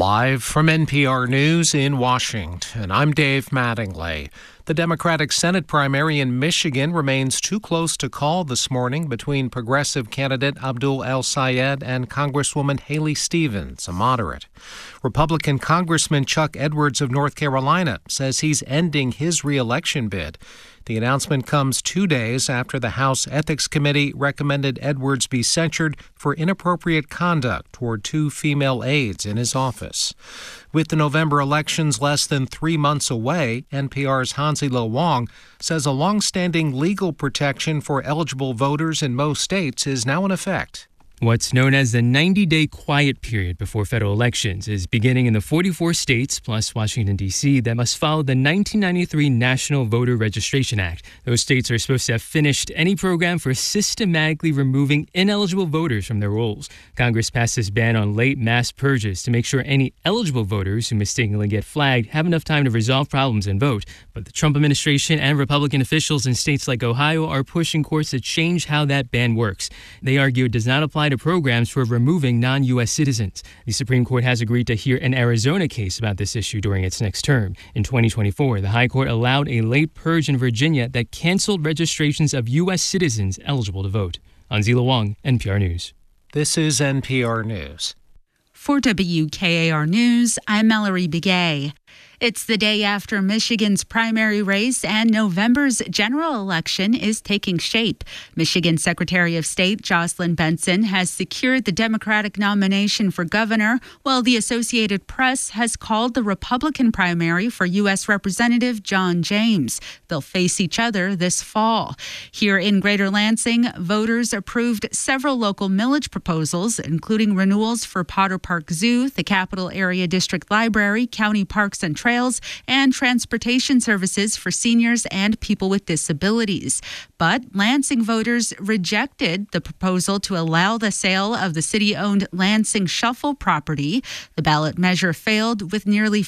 Live from NPR News in Washington, I'm Dave Mattingly. The Democratic Senate primary in Michigan remains too close to call this morning between progressive candidate Abdul El-Sayed and Congresswoman Haley Stevens, a moderate. Republican Congressman Chuck Edwards of North Carolina says he's ending his re-election bid. The announcement comes 2 days after the House Ethics Committee recommended Edwards be censured for inappropriate conduct toward 2 female aides in his office. With the November elections less than 3 months away, NPR's Hansi Lo Wang says a long-standing legal protection for eligible voters in most states is now in effect. What's known as the 90-day quiet period before federal elections is beginning in the 44 states, plus Washington, D.C., that must follow the 1993 National Voter Registration Act. Those states are supposed to have finished any program for systematically removing ineligible voters from their rolls. Congress passed this ban on late mass purges to make sure any eligible voters who mistakenly get flagged have enough time to resolve problems and vote. But the Trump administration and Republican officials in states like Ohio are pushing courts to change how that ban works. They argue it does not apply to programs for removing non-U.S. citizens. The Supreme Court has agreed to hear an Arizona case about this issue during its next term. In 2024, the High Court allowed a late purge in Virginia that canceled registrations of U.S. citizens eligible to vote. Hansi Lo Wang, NPR News. This is NPR News. For WKAR News, I'm Mallory Begay. It's the day after Michigan's primary race and November's general election is taking shape. Michigan Secretary of State Jocelyn Benson has secured the Democratic nomination for governor, while the Associated Press has called the Republican primary for U.S. Representative John James. They'll face each other this fall. Here in Greater Lansing, voters approved several local millage proposals, including renewals for Potter Park Zoo, the Capital Area District Library, county parks and trails, and transportation services for seniors and people with disabilities. But Lansing voters rejected the proposal to allow the sale of the city-owned Lansing Shuffle property. The ballot measure failed with nearly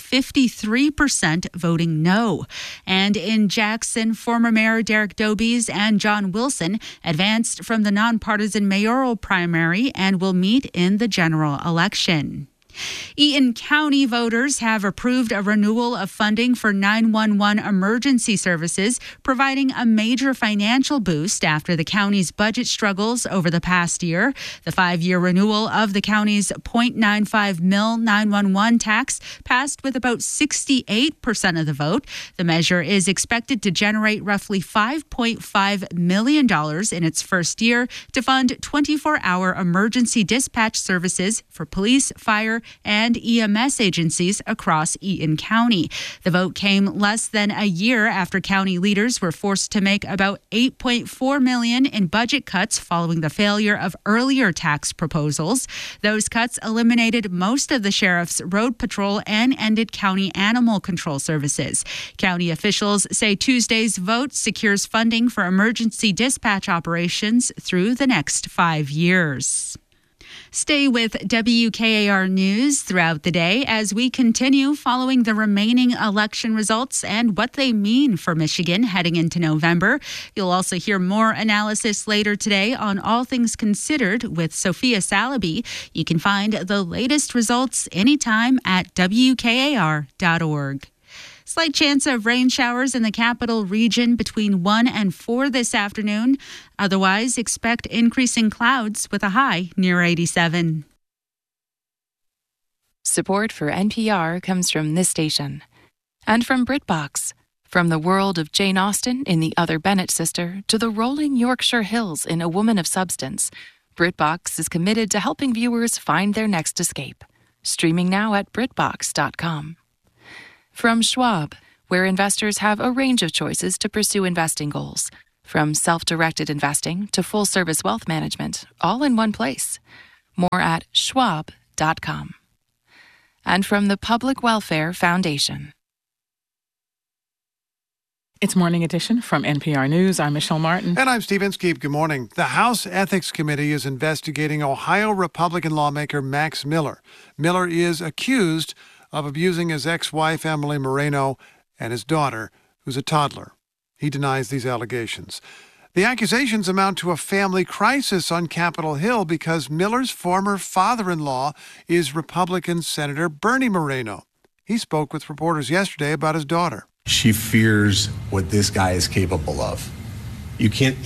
53% voting no. And in Jackson, former Mayor Derek Dobies and John Wilson advanced from the nonpartisan mayoral primary and will meet in the general election. Eaton County voters have approved a renewal of funding for 911 emergency services, providing a major financial boost after the county's budget struggles over the past year. The 5-year renewal of the county's .95 mil 911 tax passed with about 68% of the vote. The measure is expected to generate roughly $5.5 million in its first year to fund 24-hour emergency dispatch services for police, fire, and EMS agencies across Eaton County. The vote came less than a year after county leaders were forced to make about $8.4 million in budget cuts following the failure of earlier tax proposals. Those cuts eliminated most of the sheriff's road patrol and ended county animal control services. County officials say Tuesday's vote secures funding for emergency dispatch operations through the next 5 years. Stay with WKAR News throughout the day as we continue following the remaining election results and what they mean for Michigan heading into November. You'll also hear more analysis later today on All Things Considered with Sophia Salaby. You can find the latest results anytime at WKAR.org. Slight chance of rain showers in the capital region between 1 and 4 this afternoon. Otherwise, expect increasing clouds with a high near 87. Support for NPR comes from this station and from BritBox. From the world of Jane Austen in The Other Bennett Sister to the rolling Yorkshire Hills in A Woman of Substance, BritBox is committed to helping viewers find their next escape. Streaming now at BritBox.com. From Schwab, where investors have a range of choices to pursue investing goals, from self-directed investing to full-service wealth management, all in one place. More at schwab.com. And from the Public Welfare Foundation. It's Morning Edition from NPR News. I'm Michelle Martin. And I'm Steve Inskeep. Good morning. The House Ethics Committee is investigating Ohio Republican lawmaker Max Miller. Miller is accused of abusing his ex-wife, Emily Moreno, and his daughter, who's a toddler. He denies these allegations. The accusations amount to a family crisis on Capitol Hill because Miller's former father-in-law is Republican Senator Bernie Moreno. He spoke with reporters yesterday about his daughter. She fears what this guy is capable of. You can't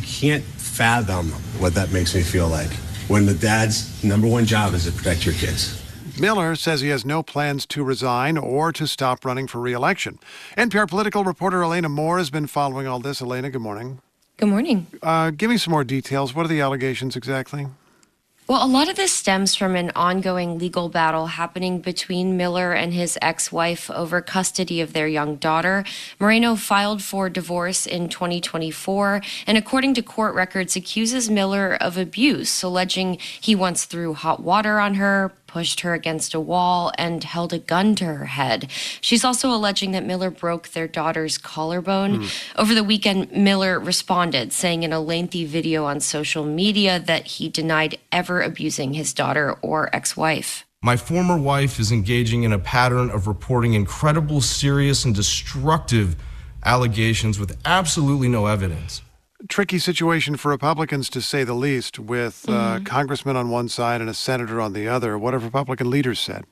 fathom what that makes me feel like when the dad's number one job is to protect your kids. Miller says he has no plans to resign or to stop running for re-election. NPR political reporter Elena Moore has been following all this. Elena, good morning. Good morning. Give me some more details. What are the allegations exactly? Well, a lot of this stems from an ongoing legal battle happening between Miller and his ex-wife over custody of their young daughter. Moreno filed for divorce in 2024, and according to court records, accuses Miller of abuse, alleging he once threw hot water on her, pushed her against a wall, and held a gun to her head. She's also alleging that Miller broke their daughter's collarbone. Over the weekend, Miller responded, saying in a lengthy video on social media that he denied ever abusing his daughter or ex-wife. My former wife is engaging in a pattern of reporting incredible, serious, and destructive allegations with absolutely no evidence. Tricky situation for Republicans, to say the least, with congressman on one side and a senator on the other. What have Republican leaders said?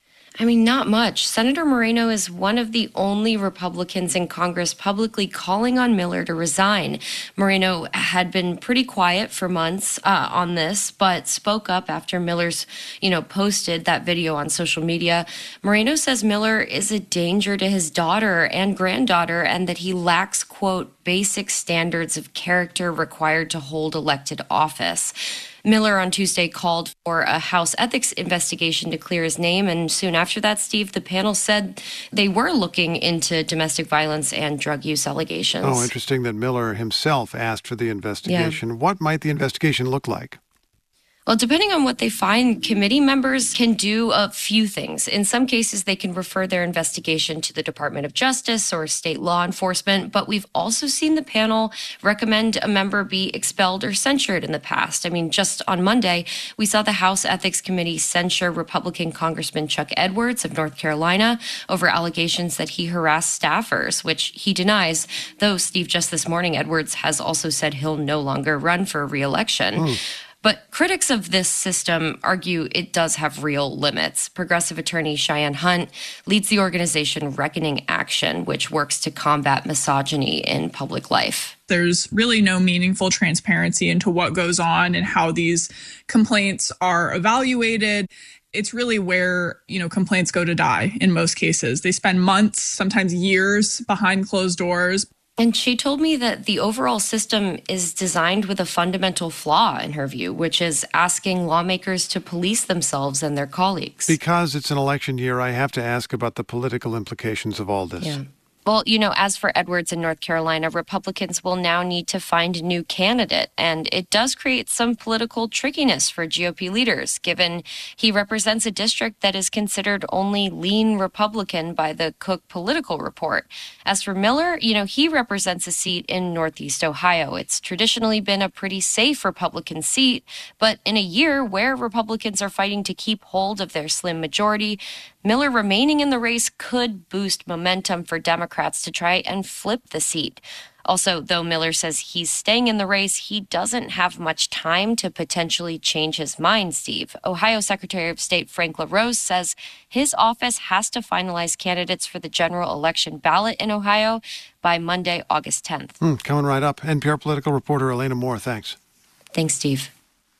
I mean, not much. Senator Moreno is one of the only Republicans in Congress publicly calling on Miller to resign. Moreno had been pretty quiet for months on this, but spoke up after Miller's, posted that video on social media. Moreno says Miller is a danger to his daughter and granddaughter and that he lacks, quote, basic standards of character required to hold elected office. Miller on Tuesday called for a House ethics investigation to clear his name. And soon after that, Steve, the panel said they were looking into domestic violence and drug use allegations. Oh, interesting that Miller himself asked for the investigation. Yeah. What might the investigation look like? Well, depending on what they find, committee members can do a few things. In some cases, they can refer their investigation to the Department of Justice or state law enforcement. But we've also seen the panel recommend a member be expelled or censured in the past. I mean, just on Monday, we saw the House Ethics Committee censure Republican Congressman Chuck Edwards of North Carolina over allegations that he harassed staffers, which he denies. Though, Steve, just this morning, Edwards has also said he'll no longer run for re-election. But critics of this system argue it does have real limits. Progressive attorney Cheyenne Hunt leads the organization Reckoning Action, which works to combat misogyny in public life. There's really no meaningful transparency into what goes on and how these complaints are evaluated. It's really where, complaints go to die in most cases. They spend months, sometimes years behind closed doors. And she told me that the overall system is designed with a fundamental flaw, in her view, which is asking lawmakers to police themselves and their colleagues. Because it's an election year, I have to ask about the political implications of all this. Yeah. Well, as for Edwards in North Carolina, Republicans will now need to find a new candidate. And it does create some political trickiness for GOP leaders, given he represents a district that is considered only lean Republican by the Cook Political Report. As for Miller, he represents a seat in Northeast Ohio. It's traditionally been a pretty safe Republican seat, but in a year where Republicans are fighting to keep hold of their slim majority, Miller remaining in the race could boost momentum for Democrats to try and flip the seat. Also, though Miller says he's staying in the race, he doesn't have much time to potentially change his mind, Steve. Ohio Secretary of State Frank LaRose says his office has to finalize candidates for the general election ballot in Ohio by Monday, August 10th. Coming right up. NPR political reporter Elena Moore, thanks. Thanks, Steve.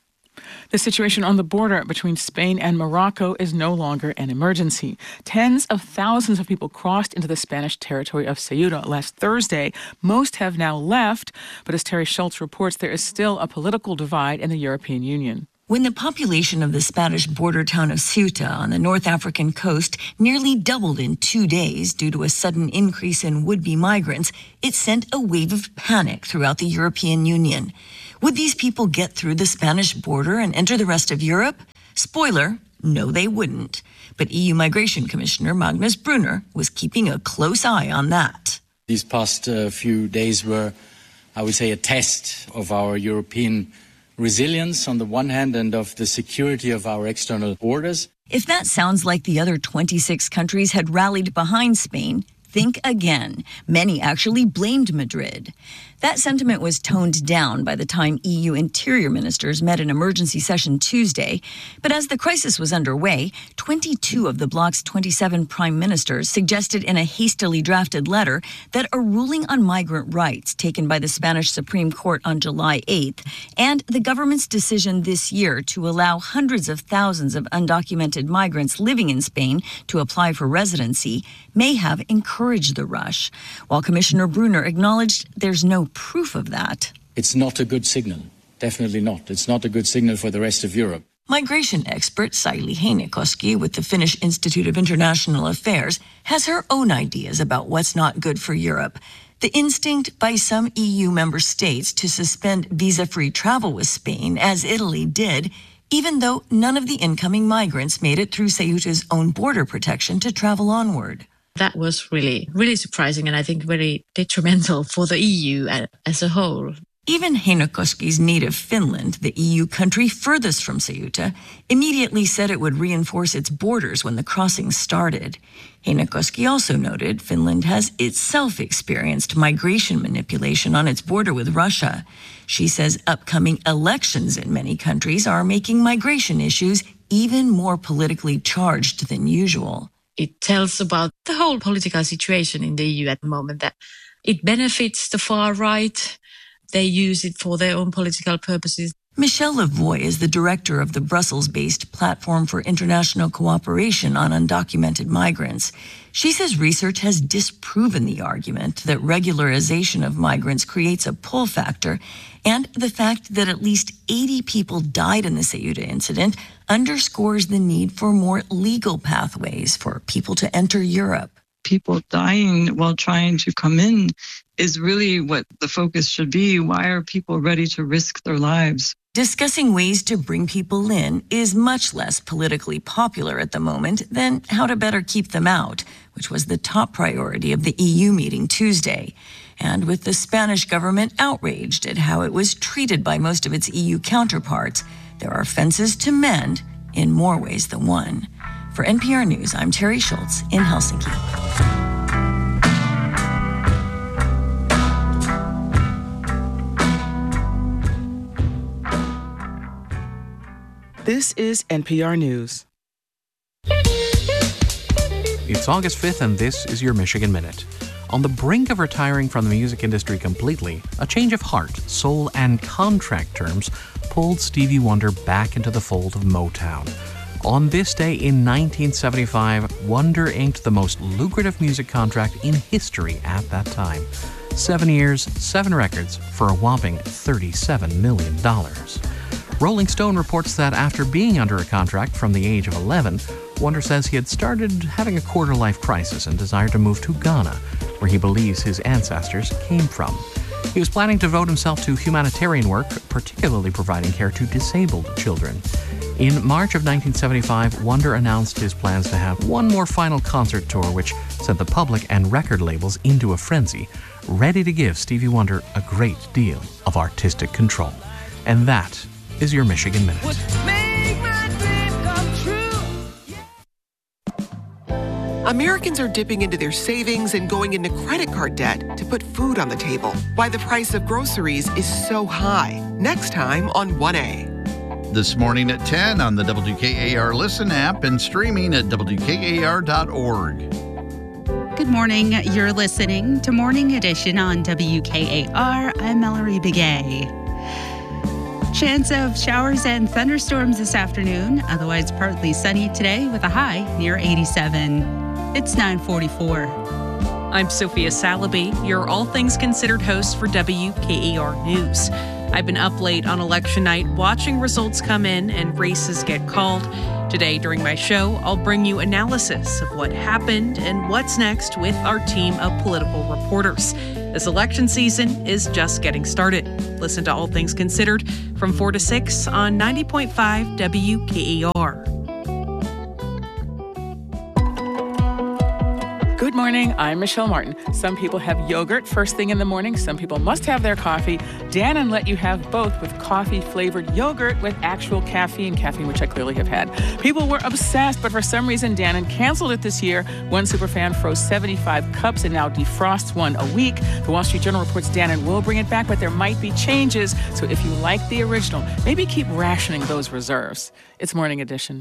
The situation on the border between Spain and Morocco is no longer an emergency. Tens of thousands of people crossed into the Spanish territory of Ceuta last Thursday. Most have now left, but as Terry Schultz reports, there is still a political divide in the European Union. When the population of the Spanish border town of Ceuta on the North African coast nearly doubled in 2 days due to a sudden increase in would-be migrants, it sent a wave of panic throughout the European Union. Would these people get through the Spanish border and enter the rest of Europe? Spoiler, no, they wouldn't. But EU Migration Commissioner Magnus Brunner was keeping a close eye on that. These past few days were, I would say, a test of our European resilience on the one hand and of the security of our external borders. If that sounds like the other 26 countries had rallied behind Spain, think again. Many actually blamed Madrid. That sentiment was toned down by the time EU interior ministers met in emergency session Tuesday. But as the crisis was underway, 22 of the bloc's 27 prime ministers suggested in a hastily drafted letter that a ruling on migrant rights taken by the Spanish Supreme Court on July 8th and the government's decision this year to allow hundreds of thousands of undocumented migrants living in Spain to apply for residency may have encouraged the rush, while Commissioner Brunner acknowledged there's no proof of that. It's not a good signal. Definitely not. It's not a good signal for the rest of Europe. Migration expert Saili Heinokoski with the Finnish Institute of International Affairs has her own ideas about what's not good for Europe. The instinct by some EU member states to suspend visa-free travel with Spain, as Italy did, even though none of the incoming migrants made it through Ceuta's own border protection to travel onward. That was really, really surprising and I think very detrimental for the EU as a whole. Even Heinokoski's native Finland, the EU country furthest from Ceuta, immediately said it would reinforce its borders when the crossing started. Heinokoski also noted Finland has itself experienced migration manipulation on its border with Russia. She says upcoming elections in many countries are making migration issues even more politically charged than usual. It tells about the whole political situation in the EU at the moment, that it benefits the far right. They use it for their own political purposes. Michelle Lavoie is the director of the Brussels-based Platform for International Cooperation on Undocumented Migrants. She says research has disproven the argument that regularization of migrants creates a pull factor, and the fact that at least 80 people died in the Ceuta incident underscores the need for more legal pathways for people to enter Europe. People dying while trying to come in is really what the focus should be. Why are people ready to risk their lives? Discussing ways to bring people in is much less politically popular at the moment than how to better keep them out, which was the top priority of the EU meeting Tuesday. And with the Spanish government outraged at how it was treated by most of its EU counterparts, there are fences to mend in more ways than one. For NPR News, I'm Terry Schultz in Helsinki. This is NPR News. It's August 5th, and this is your Michigan Minute. On the brink of retiring from the music industry completely, a change of heart, soul, and contract terms pulled Stevie Wonder back into the fold of Motown. On this day in 1975, Wonder inked the most lucrative music contract in history at that time. 7 years, 7 records for a whopping $37 million. Rolling Stone reports that after being under a contract from the age of 11, Wonder says he had started having a quarter-life crisis and desired to move to Ghana, where he believes his ancestors came from. He was planning to devote himself to humanitarian work, particularly providing care to disabled children. In March of 1975, Wonder announced his plans to have one more final concert tour, which sent the public and record labels into a frenzy, ready to give Stevie Wonder a great deal of artistic control. And that is your Michigan Minute. Americans are dipping into their savings and going into credit card debt to put food on the table. Why the price of groceries is so high. Next time on 1A. This morning at 10 on the WKAR Listen app and streaming at WKAR.org. Good morning. You're listening to Morning Edition on WKAR. I'm Mallory Begay. Chance of showers and thunderstorms this afternoon. Otherwise partly sunny today with a high near 87. It's 9:44. I'm Sophia Salaby, your All Things Considered host for WKAR News. I've been up late on election night watching results come in and races get called. Today during my show, I'll bring you analysis of what happened and what's next with our team of political reporters. This election season is just getting started. Listen to All Things Considered from 4 to 6 on 90.5 WKAR. Good morning. I'm Michelle Martin. Some people have yogurt first thing in the morning. Some people must have their coffee. Dannon let you have both with coffee-flavored yogurt with actual caffeine, which I clearly have had. People were obsessed, but for some reason, Dannon canceled it this year. One superfan froze 75 cups and now defrosts one a week. The Wall Street Journal reports Dannon will bring it back, but there might be changes. So if you like the original, maybe keep rationing those reserves. It's Morning Edition.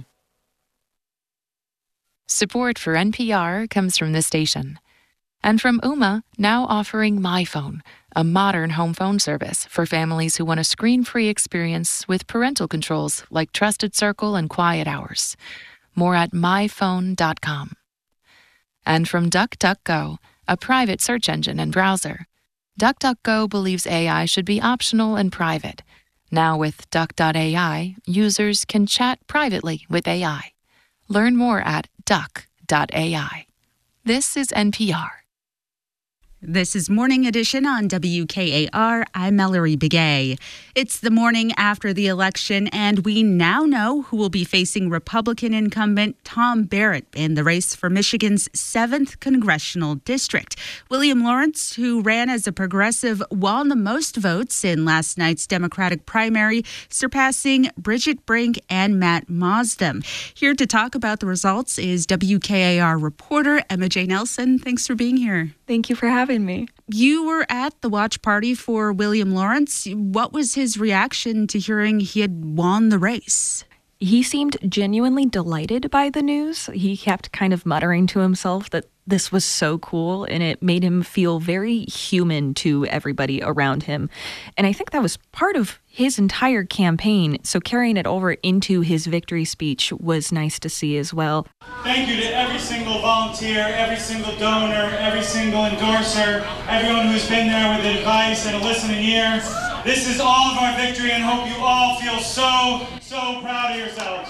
Support for NPR comes from this station. And from Ooma, now offering MyPhone, a modern home phone service for families who want a screen-free experience with parental controls like Trusted Circle and Quiet Hours. More at myphone.com. And from DuckDuckGo, a private search engine and browser. DuckDuckGo believes AI should be optional and private. Now with Duck.ai, users can chat privately with AI. Learn more at duck.ai. This is NPR. This is Morning Edition on WKAR. I'm Mallory Begay. It's the morning after the election, and we now know who will be facing Republican incumbent Tom Barrett in the race for Michigan's 7th congressional district. William Lawrence, who ran as a progressive, won the most votes in last night's Democratic primary, surpassing Bridget Brink and Matt Mosdem. Here to talk about the results is WKAR reporter Emma J. Nelson. Thanks for being here. Thank you for having me. You were at the watch party for William Lawrence. What was his reaction to hearing he had won the race? He seemed genuinely delighted by the news. He kept kind of muttering to himself that this was so cool, and it made him feel very human to everybody around him. And I think that was part of his entire campaign, so carrying it over into his victory speech was nice to see as well. Thank you to every single volunteer, every single donor, every single endorser, everyone who's been there with advice and a listening ear. This is all of our victory, and hope you all feel so proud of yourselves.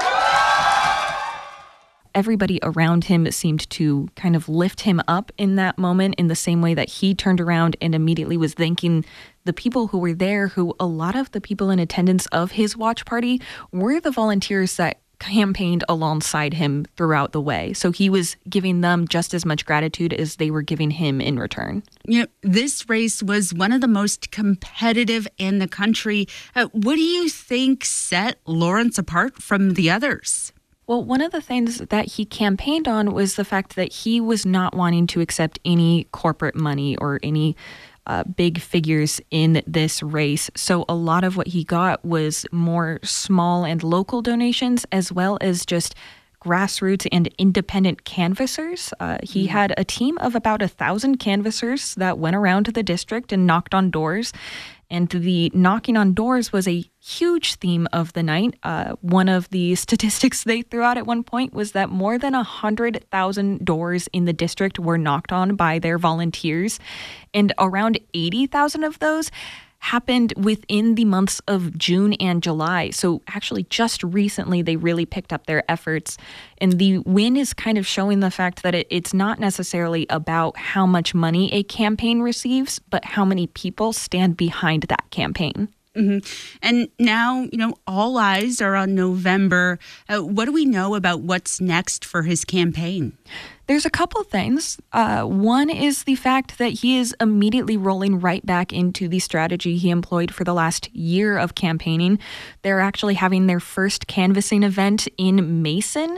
Everybody around him seemed to kind of lift him up in that moment in the same way that he turned around and immediately was thanking the people who were there, who a lot of the people in attendance of his watch party were the volunteers that campaigned alongside him throughout the way. So he was giving them just as much gratitude as they were giving him in return. You know, this race was one of the most competitive in the country. What do you think set Lawrence apart from the others? Well, one of the things that he campaigned on was the fact that he was not wanting to accept any corporate money or any big figures in this race. So a lot of what he got was more small and local donations, as well as just grassroots and independent canvassers. He had a team of about 1,000 canvassers that went around to the district and knocked on doors. And the knocking on doors was a huge theme of the night. One of the statistics they threw out at one point was that more than 100,000 doors in the district were knocked on by their volunteers. And around 80,000 of those happened within the months of June and July. So actually just recently they really picked up their efforts. And the win is kind of showing the fact that it's not necessarily about how much money a campaign receives, but how many people stand behind that campaign. Mm-hmm. And now, all eyes are on November. What do we know about what's next for his campaign? There's a couple of things. One is the fact that he is immediately rolling right back into the strategy he employed for the last year of campaigning. They're actually having their first canvassing event in Mason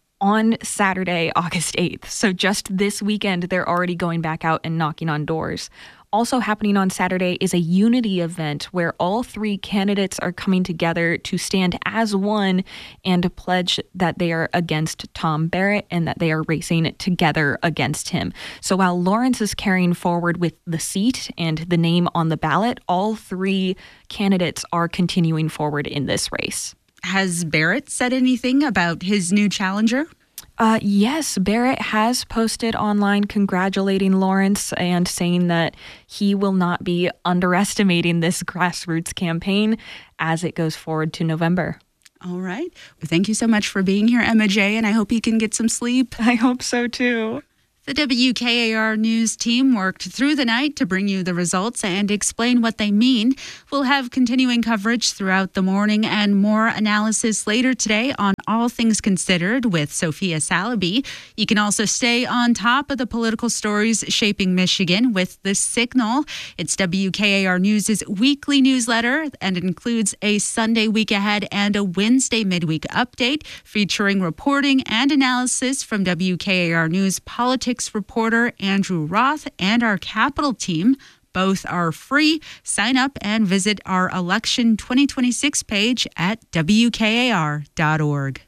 on Saturday, August 8th. So just this weekend, they're already going back out and knocking on doors. Also happening on Saturday is a unity event where all three candidates are coming together to stand as one and pledge that they are against Tom Barrett and that they are racing together against him. So while Lawrence is carrying forward with the seat and the name on the ballot, all three candidates are continuing forward in this race. Has Barrett said anything about his new challenger? Yes, Barrett has posted online congratulating Lawrence and saying that he will not be underestimating this grassroots campaign as it goes forward to November. All right. Well, thank you so much for being here, Emma J., and I hope you can get some sleep. I hope so, too. The WKAR News team worked through the night to bring you the results and explain what they mean. We'll have continuing coverage throughout the morning and more analysis later today on All Things Considered with Sophia Salaby. You can also stay on top of the political stories shaping Michigan with The Signal. It's WKAR News' weekly newsletter, and it includes a Sunday week ahead and a Wednesday midweek update featuring reporting and analysis from WKAR News politics reporter Andrew Roth and our Capitol team. Both are free. Sign up and visit our Election 2026 page at WKAR.org.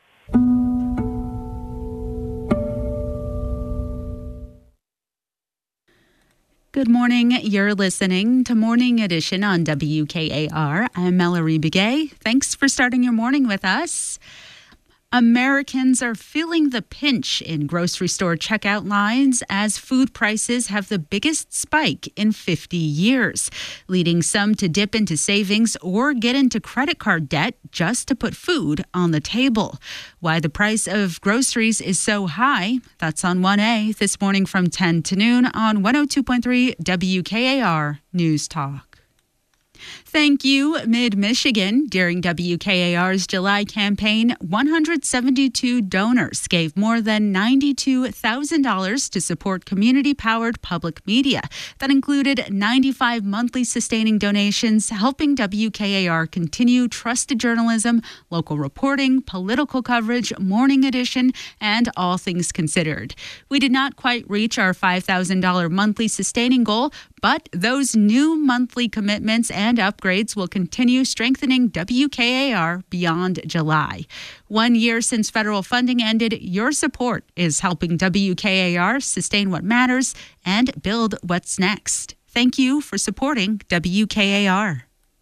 Good morning. You're listening to Morning Edition on WKAR. I'm Mallory Begay. Thanks for starting your morning with us. Americans are feeling the pinch in grocery store checkout lines as food prices have the biggest spike in 50 years, leading some to dip into savings or get into credit card debt just to put food on the table. Why the price of groceries is so high, that's on 1A this morning from 10 to noon on 102.3 WKAR News Talk. Thank you, Mid-Michigan. During WKAR's July campaign, 172 donors gave more than $92,000 to support community-powered public media. That included 95 monthly sustaining donations, helping WKAR continue trusted journalism, local reporting, political coverage, Morning Edition, and All Things Considered. We did not quite reach our $5,000 monthly sustaining goal, but those new monthly commitments and upgrades will continue strengthening WKAR beyond July. 1 year since federal funding ended, your support is helping WKAR sustain what matters and build what's next. Thank you for supporting WKAR.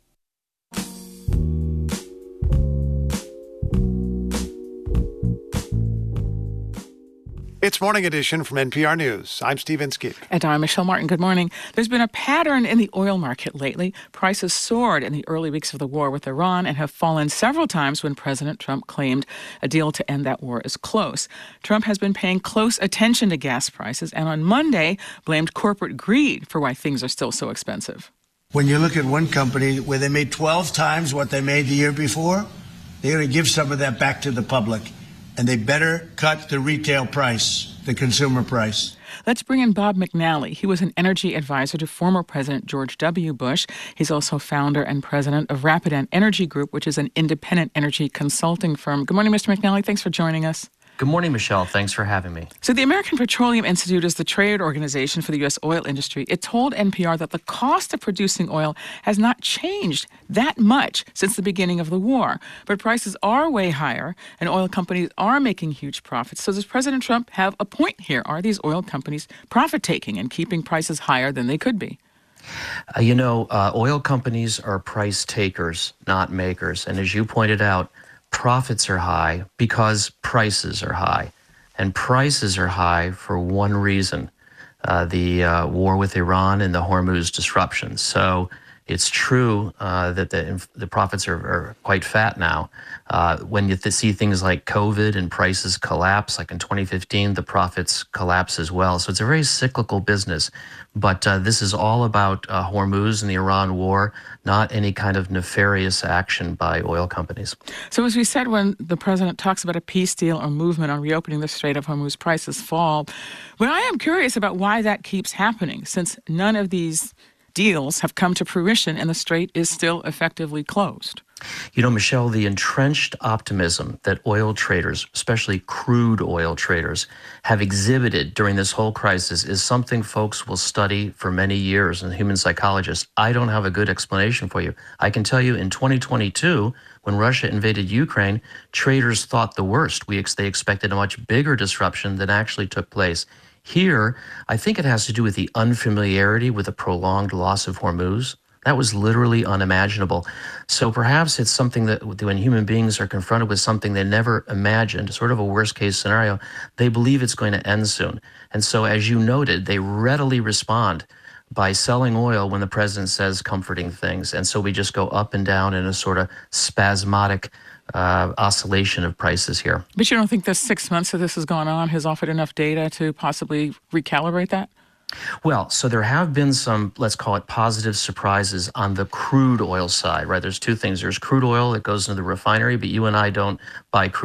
It's Morning Edition from NPR News. I'm Steve Inskeep. And I'm Michelle Martin. Good morning. There's been a pattern in the oil market lately. Prices soared in the early weeks of the war with Iran and have fallen several times when President Trump claimed a deal to end that war is close. Trump has been paying close attention to gas prices and on Monday blamed corporate greed for why things are still so expensive. When you look at one company where they made 12 times what they made the year before, they're going to give some of that back to the public. And they better cut the retail price, the consumer price. Let's bring in Bob McNally. He was an energy advisor to former President George W. Bush. He's also founder and president of Rapidan Energy Group, which is an independent energy consulting firm. Good morning, Mr. McNally. Thanks for joining us. Good morning, Michelle. Thanks for having me. So the American Petroleum Institute is the trade organization for the U.S. oil industry. It told NPR that the cost of producing oil has not changed that much since the beginning of the war. But prices are way higher, and oil companies are making huge profits. So does President Trump have a point here? Are these oil companies profit-taking and keeping prices higher than they could be? Oil companies are price takers, not makers. And as you pointed out, profits are high because prices are high. And prices are high for one reason, the war with Iran and the Hormuz disruption. So it's true that the profits are quite fat now. When you see things like COVID and prices collapse, like in 2015, the profits collapse as well. So it's a very cyclical business. But this is all about Hormuz and the Iran war, not any kind of nefarious action by oil companies. So as we said, when the president talks about a peace deal or movement on reopening the Strait of Hormuz, prices fall. But I am curious about why that keeps happening, since none of these deals have come to fruition and the strait is still effectively closed. Michelle, the entrenched optimism that oil traders, especially crude oil traders, have exhibited during this whole crisis is something folks will study for many years, and human psychologists. I don't have a good explanation for you. I can tell you in 2022, when Russia invaded Ukraine, traders thought the worst. They expected a much bigger disruption than actually took place. Here, I think it has to do with the unfamiliarity with the prolonged loss of Hormuz. That was literally unimaginable. So perhaps it's something that when human beings are confronted with something they never imagined, sort of a worst-case scenario, they believe it's going to end soon. And so, as you noted, they readily respond by selling oil when the president says comforting things. And so we just go up and down in a sort of spasmodic oscillation of prices here. But you don't think the 6 months that this has gone on has offered enough data to possibly recalibrate that? Well, so there have been some, let's call it positive surprises on the crude oil side, right? There's two things. There's crude oil that goes into the refinery, but you and I don't buy crude